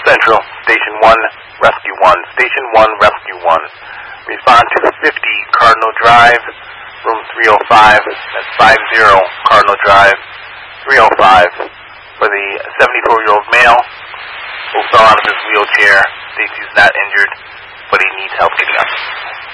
Central, Station 1, Rescue 1. Station 1, Rescue 1. Respond to 50 Cardinal Drive, room 305. That's 50 Cardinal Drive, 305. For the 74-year-old male who fell out of his wheelchair. States he's not injured, but he needs help getting up.